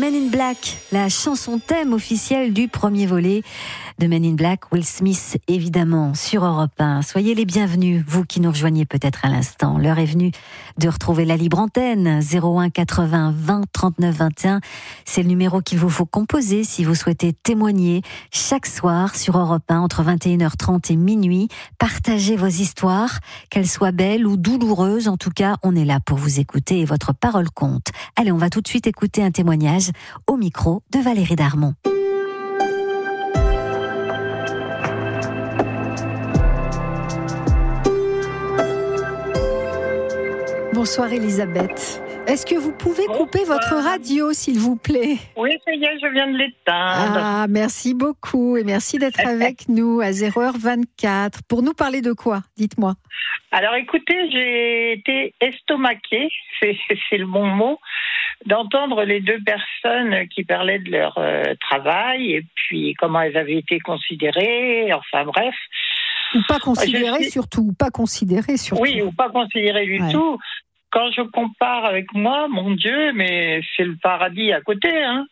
Men in Black, la chanson thème officielle du premier volet de Men in Black, Will Smith évidemment sur Europe 1. Soyez les bienvenus, vous qui nous rejoignez peut-être à l'instant. L'heure est venue de retrouver la libre antenne 01 80 20 39 21. C'est le numéro qu'il vous faut composer si vous souhaitez témoigner chaque soir sur Europe 1 entre 21h30 et minuit. Partagez vos histoires, qu'elles soient belles ou douloureuses. En tout cas, on est là pour vous écouter et votre parole compte. Allez, on va tout de suite écouter un témoignage au micro de Valérie Darmon. Bonsoir Elisabeth. Est-ce que vous pouvez couper votre radio, s'il vous plaît ? Oui, ça y est, je viens de l'éteindre. Ah, merci beaucoup et merci d'être avec nous à 0h24. Pour nous parler de quoi ? Dites-moi. Alors écoutez, j'ai été estomaquée, c'est le bon mot, d'entendre les deux personnes qui parlaient de leur travail et puis comment elles avaient été considérées, enfin bref. Ou pas considérées surtout, pas considérées surtout. Oui, ou pas considérées du tout. Quand je compare avec moi, mon Dieu, mais c'est le paradis à côté, hein.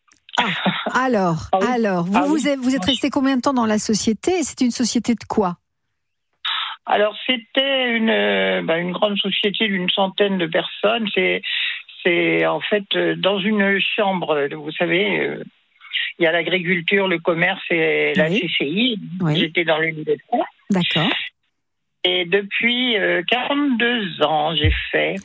Alors, vous êtes resté combien de temps dans la société ? C'est une société de quoi ? Alors, c'était une grande société d'une centaine de personnes. C'est en fait dans une chambre, vous savez, il y a l'agriculture, le commerce et la CCI. Oui. J'étais dans l'une des trois. D'accord. Et depuis 42 ans, j'ai fait.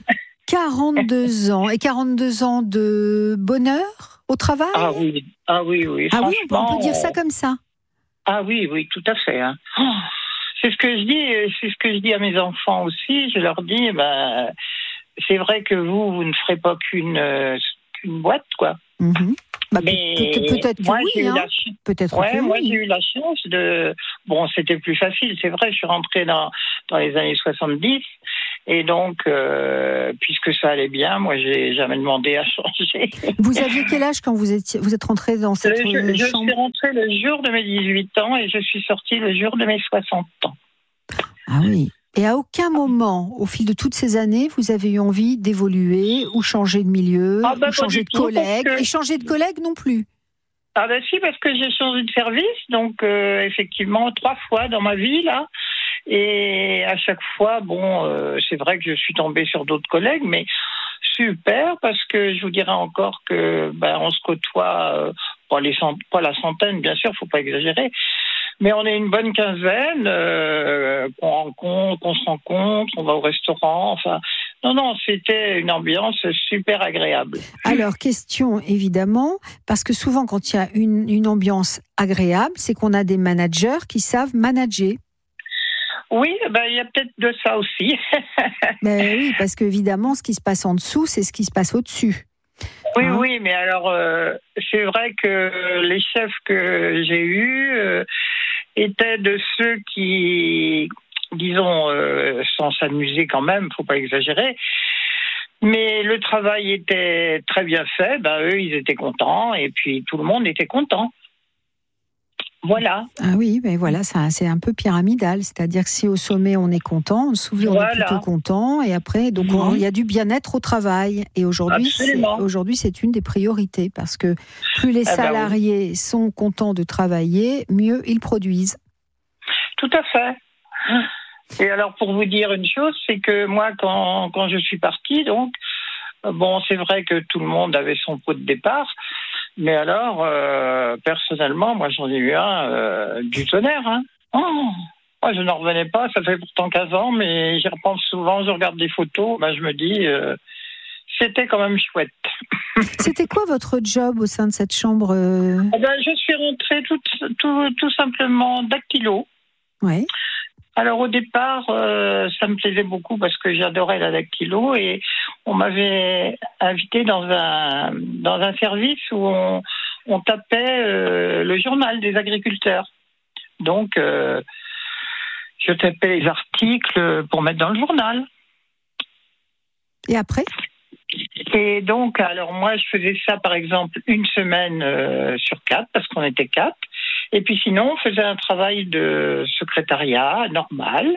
42 ans. Et 42 ans de bonheur au travail ? Ah oui. Ah oui, on peut dire ça comme ça. Ah oui, tout à fait. Hein. C'est ce que je dis à mes enfants aussi. Je leur dis, c'est vrai que vous ne ferez pas qu'une boîte, quoi. Mm-hmm. Mais peut-être moi, que oui, moi j'ai eu la chance de... Bon, c'était plus facile, c'est vrai, je suis rentrée dans les années 70, et donc, puisque ça allait bien, moi, j'ai jamais demandé à changer. Vous aviez quel âge quand vous êtes rentrée dans cette chambre ? Je suis rentrée le jour de mes 18 ans, et je suis sortie le jour de mes 60 ans. Ah oui. Et à aucun moment, au fil de toutes ces années, vous avez eu envie d'évoluer ou changer de milieu, ou changer de collègue, et changer de collègue non plus. Ah si, parce que j'ai changé de service, donc effectivement 3 fois dans ma vie là, et à chaque fois, c'est vrai que je suis tombée sur d'autres collègues, mais super, parce que je vous dirais encore que on se côtoie pas la centaine, bien sûr, faut pas exagérer. Mais on est une bonne quinzaine, qu'on se rencontre, on va au restaurant, enfin... Non, c'était une ambiance super agréable. Alors, question, évidemment, parce que souvent, quand il y a une ambiance agréable, c'est qu'on a des managers qui savent manager. Oui, il y a peut-être de ça aussi. Mais oui, parce qu'évidemment, ce qui se passe en dessous, c'est ce qui se passe au-dessus. Oui, mais alors, c'est vrai que les chefs que j'ai eus étaient de ceux qui, disons, sans s'amuser quand même, faut pas exagérer, mais le travail était très bien fait, eux, ils étaient contents, et puis tout le monde était content. Voilà. Ah oui, mais voilà, ça, c'est un peu pyramidal, c'est-à-dire que si au sommet on est content, au souvi on est plutôt content, et après, donc il y a du bien-être au travail. Et aujourd'hui, c'est une des priorités, parce que plus les salariés sont contents de travailler, mieux ils produisent. Tout à fait. Et alors, pour vous dire une chose, c'est que moi, quand je suis partie, donc, c'est vrai que tout le monde avait son pot de départ. Mais alors, personnellement, moi, j'en ai eu un du tonnerre. Hein. Moi, je n'en revenais pas. Ça fait pourtant 15 ans, mais j'y repense souvent. Je regarde des photos. Je me dis, c'était quand même chouette. C'était quoi votre job au sein de cette chambre je suis rentrée tout simplement dactylo. Oui. Alors au départ, ça me plaisait beaucoup parce que j'adorais la dactylo, et on m'avait invité dans un service où on tapait le journal des agriculteurs. Donc je tapais les articles pour mettre dans le journal. Et après ? Et donc, alors moi, je faisais ça, par exemple, une semaine sur 4, parce qu'on était 4. Et puis sinon, on faisait un travail de secrétariat normal.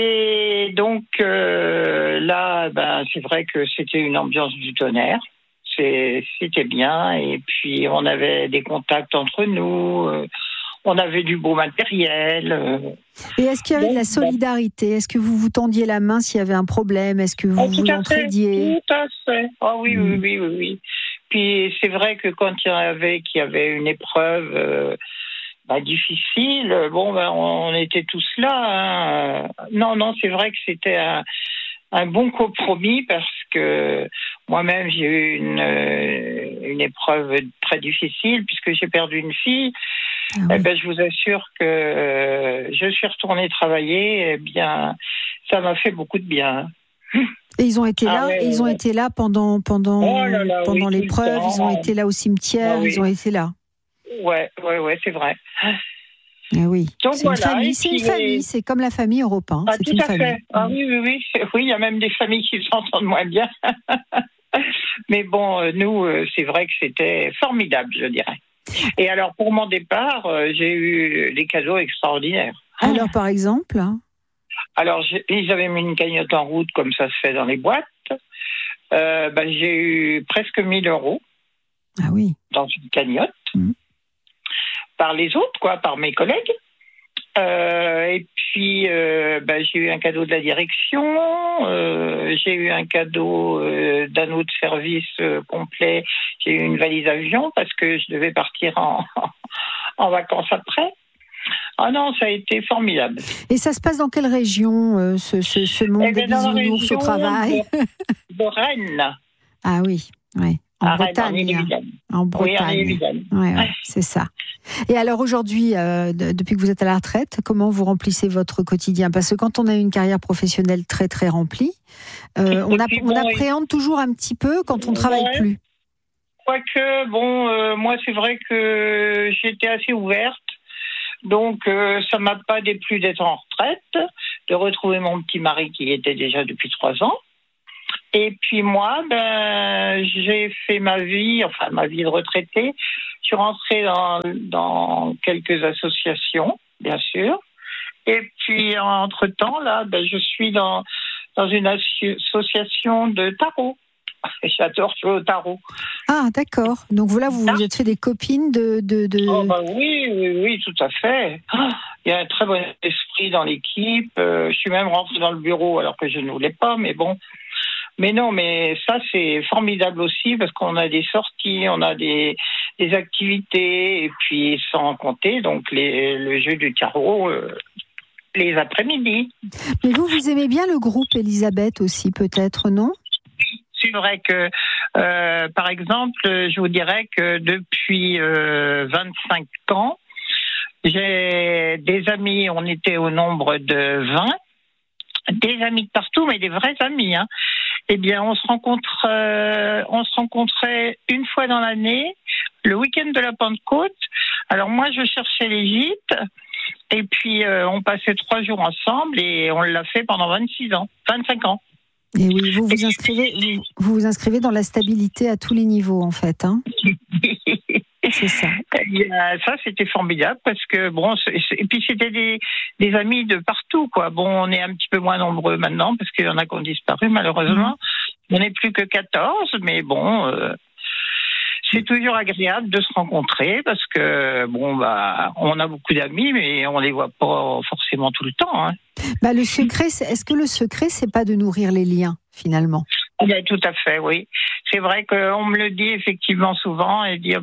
Et donc, là, c'est vrai que c'était une ambiance du tonnerre. c'était bien. Et puis, on avait des contacts entre nous. On avait du beau matériel. Et est-ce qu'il y avait de la solidarité ? Est-ce que vous vous tendiez la main s'il y avait un problème ? Est-ce que vous vous entraidiez ? Tout à fait. Oh oui, oui. Puis c'est vrai que quand il y avait une épreuve difficile, on était tous là. Hein. Non, c'est vrai que c'était un bon compromis parce que moi-même j'ai eu une épreuve très difficile puisque j'ai perdu une fille. Ah oui. Je vous assure que je suis retournée travailler. Ça m'a fait beaucoup de bien. Et ils ont été là. Ouais, ils ont été là pendant l'épreuve. Ils ont été là au cimetière. Oui. Ils ont été là. Ouais, c'est vrai. Eh oui. Donc c'est une famille. C'est comme la famille Europe 1. C'est tout une à famille. Fait. Ah oui. Oui, il y a même des familles qui s'entendent moins bien. Mais bon, nous, c'est vrai que c'était formidable, je dirais. Et alors, pour mon départ, j'ai eu des cadeaux extraordinaires. Alors, par exemple ? Alors, ils avaient mis une cagnotte en route, comme ça se fait dans les boîtes. J'ai eu presque 1 000 euros. Ah oui. Dans une cagnotte. Par les autres, par mes collègues. Et puis, j'ai eu un cadeau de la direction. J'ai eu un cadeau d'un autre service complet. J'ai eu une valise avion parce que je devais partir en vacances après. Ah non, ça a été formidable. Et ça se passe dans quelle région, ce monde des bisounours au travail ? De Rennes. Ah oui. En Bretagne. En Bretagne. Oui, c'est ça. Et alors aujourd'hui, depuis que vous êtes à la retraite, comment vous remplissez votre quotidien ? Parce que quand on a une carrière professionnelle très très remplie, on appréhende toujours un petit peu quand on ne travaille plus. Quoique, moi c'est vrai que j'étais assez ouverte. Donc, ça m'a pas déplu d'être en retraite, de retrouver mon petit mari qui y était déjà depuis 3 ans. Et puis moi, j'ai fait ma vie de retraité. Je suis rentrée dans quelques associations, bien sûr. Et puis, entre-temps, là, je suis dans une association de tarot. J'adore jouer au tarot. Ah, d'accord. Donc voilà, vous vous êtes fait des copines de... Oh, oui, tout à fait. Il y a un très bon esprit dans l'équipe. Je suis même rentrée dans le bureau alors que je ne voulais pas, mais bon. Mais non, mais ça, c'est formidable aussi parce qu'on a des sorties, on a des activités, et puis sans compter, donc le jeu du tarot les après-midi. Mais vous aimez bien le groupe Elisabeth aussi, peut-être, non ? C'est vrai que, par exemple, je vous dirais que depuis 25 ans, j'ai des amis, on était au nombre de 20, des amis de partout, mais des vrais amis. Hein. Eh bien, on se rencontrait une fois dans l'année, le week-end de la Pentecôte. Alors moi, je cherchais les gîtes, et puis on passait 3 jours ensemble, et on l'a fait pendant 25 ans. Et oui, vous vous inscrivez dans la stabilité à tous les niveaux, en fait. Hein. C'est ça. Ça, c'était formidable parce que, et puis c'était des amis de partout, quoi. Bon, on est un petit peu moins nombreux maintenant parce qu'il y en a qui ont disparu, malheureusement. On n'est plus que 14, mais bon, c'est toujours agréable de se rencontrer parce que, on a beaucoup d'amis, mais on les voit pas forcément tout le temps, hein. Le secret, est-ce que le secret, c'est pas de nourrir les liens, finalement ? Tout à fait, oui. C'est vrai qu'on me le dit effectivement souvent et dire,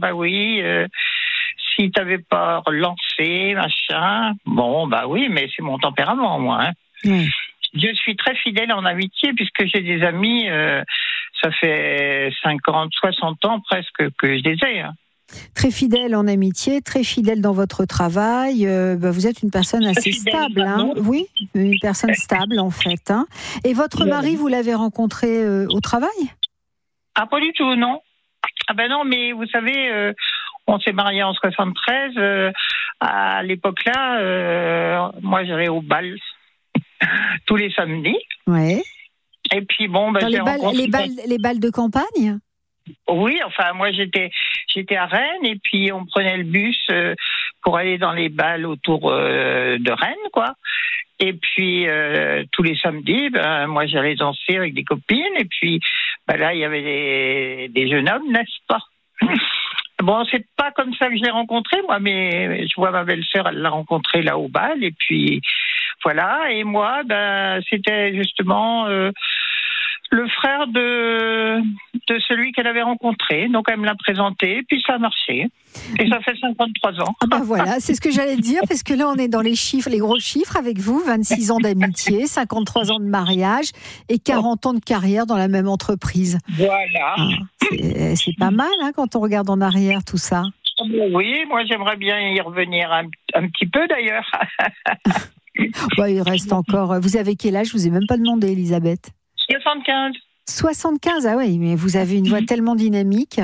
si t'avais pas relancé, machin, oui, mais c'est mon tempérament, moi, hein. Oui. Je suis très fidèle en amitié puisque j'ai des amis, ça fait 50, 60 ans presque que je les ai, hein. Très fidèle en amitié, très fidèle dans votre travail. Vous êtes une personne assez stable, hein ? Oui, une personne stable en fait. Hein. Et votre mari, vous l'avez rencontré au travail ? Ah, pas du tout, non. Non, mais vous savez, on s'est mariés en 73. À l'époque-là, moi j'allais au bal tous les samedis. Ouais. Et puis dans les balles de campagne ? Oui, moi j'étais à Rennes et puis on prenait le bus pour aller dans les bals autour de Rennes, quoi. Et puis, tous les samedis, moi, j'allais danser avec des copines. Et puis, là, il y avait des jeunes hommes, n'est-ce pas? Bon, c'est pas comme ça que je l'ai rencontré, moi, mais je vois ma belle-sœur, elle l'a rencontré là au bal. Et puis, voilà. Et moi, c'était justement le frère de celui qu'elle avait rencontré. Donc, elle me l'a présenté, puis ça a marché. Et ça fait 53 ans. Ah voilà, c'est ce que j'allais dire, parce que là, on est dans les chiffres, les gros chiffres avec vous. 26 ans d'amitié, 53 ans de mariage et 40 ans de carrière dans la même entreprise. Voilà. C'est pas mal, hein, quand on regarde en arrière tout ça. Oui, moi, j'aimerais bien y revenir un petit peu, d'ailleurs. Il reste encore... Vous avez quel âge? Je vous ai même pas demandé, Elisabeth. 75. 75, ah oui, mais vous avez une voix tellement dynamique.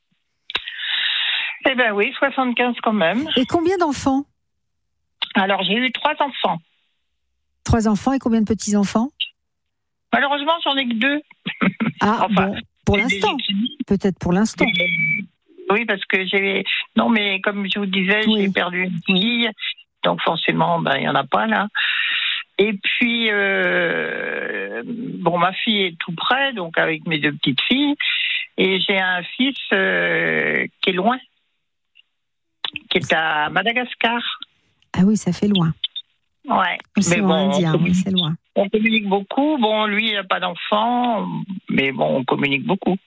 Eh bien oui, 75 quand même. Et combien d'enfants? Alors, j'ai eu 3 enfants. 3 enfants et combien de petits-enfants? Malheureusement, j'en ai que 2. Ah, bon, pour l'instant. Peut-être pour l'instant. Oui, parce que Non, mais comme je vous disais, j'ai perdu une fille. Donc forcément, il n'y en a pas là. Et puis, ma fille est tout près, donc avec mes 2 petites filles. Et j'ai un fils qui est loin, qui est à Madagascar. Ah oui, ça fait loin. Ouais. C'est indien, c'est loin. On communique beaucoup. Bon, lui, il n'a pas d'enfant, mais bon, on communique beaucoup.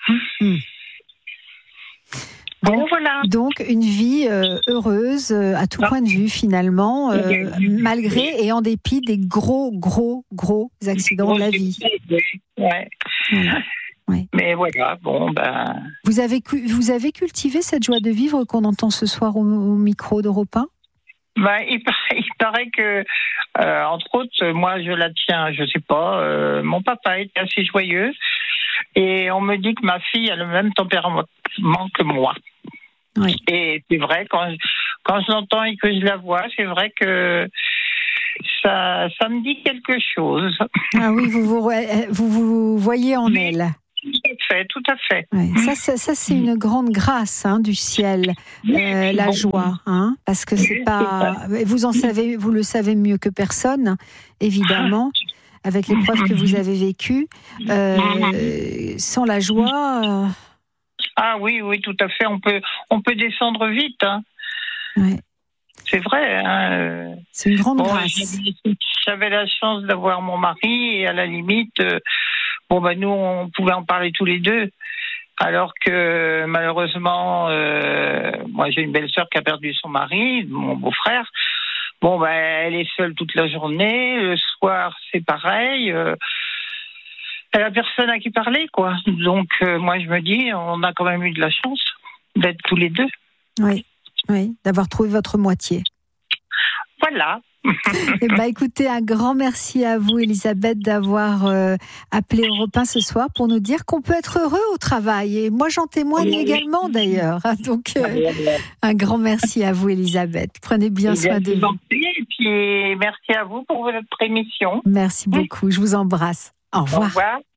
Bon, voilà. Donc, une vie heureuse à tout point de vue, finalement, malgré et en dépit des gros accidents de la vie. Ouais. Voilà. Ouais. Mais voilà, Vous avez cultivé cette joie de vivre qu'on entend ce soir au micro d'Europe 1? Il paraît que, entre autres, moi je la tiens, je sais pas, mon papa était assez joyeux et on me dit que ma fille a le même tempérament que moi. Oui. Et c'est vrai, quand je l'entends et que je la vois, c'est vrai que ça me dit quelque chose. Ah oui, vous voyez en elle. Tout à fait. Ouais, ça c'est une grande grâce du ciel, la joie, parce que c'est pas. Vous le savez mieux que personne, évidemment, avec l'épreuve que vous avez vécue. Sans la joie. Ah oui, tout à fait. On peut descendre vite. Ouais. C'est vrai. C'est une grande grâce. J'avais la chance d'avoir mon mari et à la limite, nous, on pouvait en parler tous les deux. Alors que malheureusement, moi j'ai une belle-sœur qui a perdu son mari, mon beau-frère. Elle est seule toute la journée. Le soir, c'est pareil. Elle a personne à qui parler, quoi. Donc, moi, je me dis, on a quand même eu de la chance d'être tous les deux. Oui, d'avoir trouvé votre moitié. Voilà. Écoutez, un grand merci à vous, Elisabeth, d'avoir appelé Europe 1 ce soir pour nous dire qu'on peut être heureux au travail. Et moi, j'en témoigne également, d'ailleurs. Donc, un grand merci à vous, Elisabeth. Prenez bien soin de vous. Et puis, merci à vous pour votre émission. Merci beaucoup. Je vous embrasse. Au revoir. Au revoir.